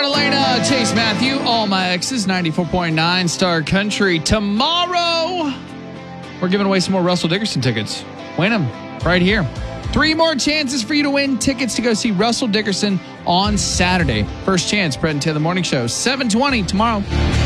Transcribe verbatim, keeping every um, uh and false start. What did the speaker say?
Elena, Chase Matthew, All My Exes, ninety-four point nine Star Country. Tomorrow, we're giving away some more Russell Dickerson tickets. Win them right here. Three more chances for you to win tickets to go see Russell Dickerson on Saturday. First chance, Brett and Taylor Morning Show, seven twenty tomorrow.